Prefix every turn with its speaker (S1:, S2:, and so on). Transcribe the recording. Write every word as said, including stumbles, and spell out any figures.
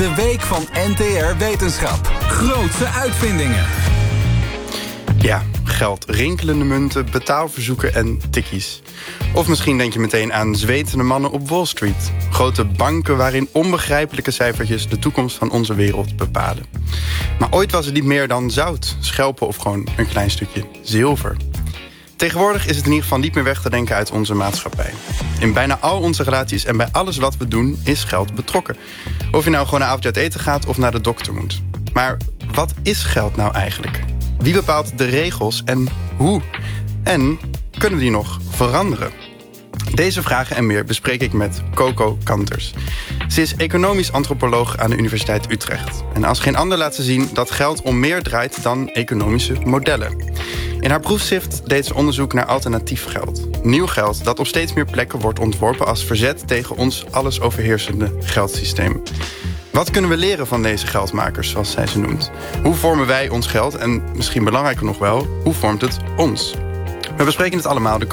S1: De week van N T R Wetenschap. Grootse uitvindingen.
S2: Ja, geld, rinkelende munten, betaalverzoeken en tikkies. Of misschien denk je meteen aan zwetende mannen op Wall Street. Grote banken waarin onbegrijpelijke cijfertjes de toekomst van onze wereld bepalen. Maar ooit was het niet meer dan zout, schelpen of gewoon een klein stukje zilver. Tegenwoordig is het in ieder geval niet meer weg te denken uit onze maatschappij. In bijna al onze relaties en bij alles wat we doen is geld betrokken. Of je nou gewoon een avondje uit eten gaat of naar de dokter moet. Maar wat is geld nou eigenlijk? Wie bepaalt de regels en hoe? En kunnen we die nog veranderen? Deze vragen en meer bespreek ik met Coco Kanters. Ze is economisch antropoloog aan de Universiteit Utrecht. En als geen ander laat ze zien dat geld om meer draait dan economische modellen. In haar proefschrift deed ze onderzoek naar alternatief geld. Nieuw geld dat op steeds meer plekken wordt ontworpen als verzet tegen ons alles overheersende geldsysteem. Wat kunnen we leren van deze geldmakers, zoals zij ze noemt? Hoe vormen wij ons geld? En misschien belangrijker nog wel, hoe vormt het ons? We bespreken het allemaal de